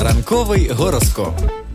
Ранковий гороскоп.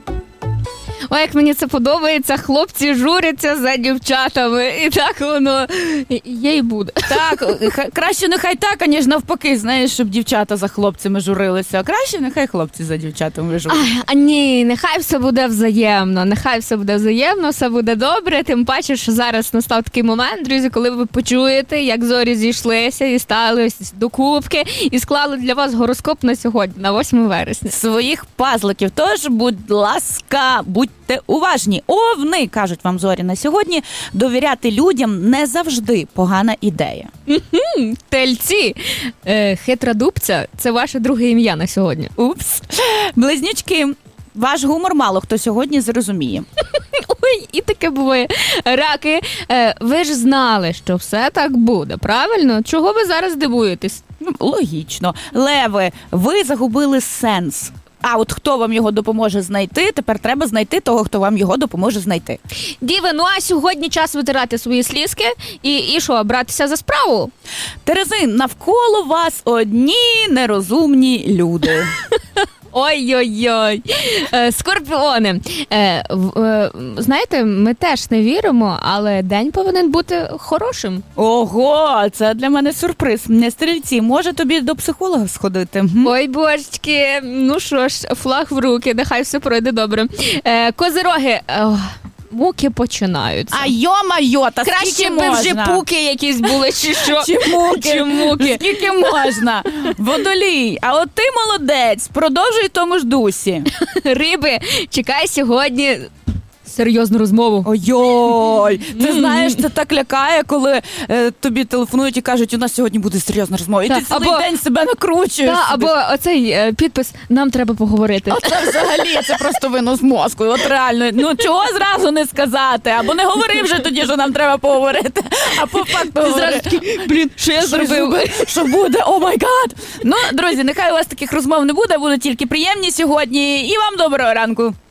Ой, як мені це подобається, хлопці журяться за дівчатами, і так воно є і буде. Так, краще нехай так, аніж навпаки, знаєш, щоб дівчата за хлопцями журилися. Краще нехай хлопці за дівчатами журяться. А ні, нехай все буде взаємно, все буде добре, тим паче, що зараз настав такий момент, друзі, коли ви почуєте, як зорі зійшлися і стали ось докупки, і склали для вас гороскоп на сьогодні, на 8 вересня. Своїх пазликів, тож, будь ласка, будьте уважні. Овни, кажуть вам зорі на сьогодні, довіряти людям не завжди погана ідея. Тельці, хитродубця – це ваше друге ім'я на сьогодні. Упс. Близнючки, ваш гумор мало хто сьогодні зрозуміє. Ой, і таке буває. Раки, ви ж знали, що все так буде, правильно? Чого ви зараз дивуєтесь? Логічно. Леви, ви загубили сенс. А от хто вам його допоможе знайти, тепер треба знайти того, хто вам його допоможе знайти. Діви, ну а сьогодні час витирати свої слізки і що, братися за справу? Терези, навколо вас одні нерозумні люди. Ой-ой-ой. Скорпіони. Знаєте, ми теж не віримо, але день повинен бути хорошим. Ого, це для мене сюрприз. Стрільці, може тобі до психолога сходити? Ой, божечки, ну що ж, флаг в руки, нехай все пройде добре. Козироги, муки починаються. А йо-майо, та краще скільки би можна? вже пуки якісь були, чи що? Чи муки? Скільки можна? Водолій, а от ти молодець, продовжуй в тому ж дусі. Риби, чекай сьогодні серйозну розмову. Ой-ой, ти знаєш, це так лякає, коли тобі телефонують і кажуть, у нас сьогодні буде серйозна розмова. І ти цілий день себе накручуєш. Або оцей підпис «Нам треба поговорити». Оце взагалі, це просто винос мозку. От реально, ну чого зразу не сказати? Або не говори вже тоді, що нам треба поговорити. А по факту говори. Блін, що я зробив? Що буде? О май гад! Ну, друзі, нехай у вас таких розмов не буде, будуть тільки приємні сьогодні. І вам доброго ранку.